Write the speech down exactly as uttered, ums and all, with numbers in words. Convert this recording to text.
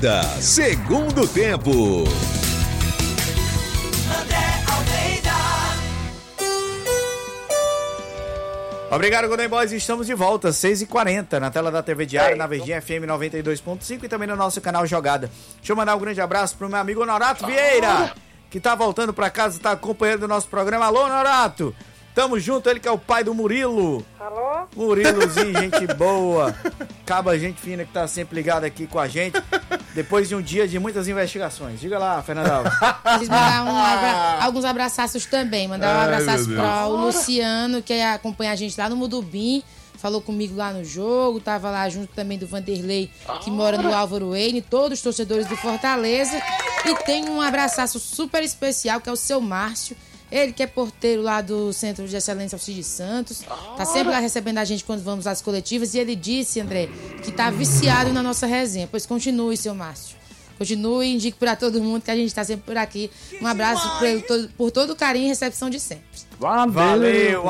Segundo tempo. Obrigado, Golden Boys. Estamos de volta, seis e quarenta, na tela da T V Diário, na Verdinha F M noventa e dois ponto cinco e também no nosso canal Jogada. Deixa eu mandar um grande abraço pro meu amigo Norato Vieira, que tá voltando pra casa, tá acompanhando o nosso programa. Alô, Norato! Tamo junto, ele que é o pai do Murilo. Alô? Murilozinho, gente boa. Caba, gente fina que tá sempre ligado aqui com a gente. Depois de um dia de muitas investigações. Diga lá, Fernanda Alves. Eles mandar um abra... alguns abraços também. Mandar um abraço para o Luciano, que acompanha a gente lá no Mudubim. Falou comigo lá no jogo. Tava lá junto também do Vanderlei, que mora no Álvaro Wayne. Todos os torcedores do Fortaleza. E tem um abraço super especial, que é o seu Márcio. Ele que é porteiro lá do Centro de Excelência Alcides Santos. Tá sempre lá recebendo a gente quando vamos às coletivas. E ele disse, André, que tá viciado na nossa resenha. Pois continue, seu Márcio. Continue e indique pra todo mundo que a gente tá sempre por aqui. Um abraço por, por todo o carinho e recepção de sempre. Valeu,